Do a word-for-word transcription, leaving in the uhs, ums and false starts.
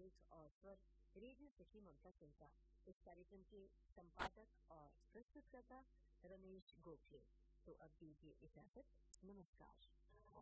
संगीत और स्वर रेडियो सखी ममता सिंह का। इस कार्यक्रम के संपादक और प्रस्तुतकर्ता रमेश गोखले। तो अब दीजिए इजाजत, नमस्कार।